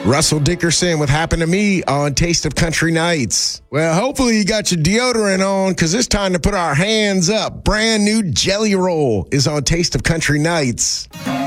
Russell Dickerson with Happened to Me on Taste of Country Nights. Well, hopefully you got your deodorant on because it's time to put our hands up. Brand new Jelly Roll is on Taste of Country Nights.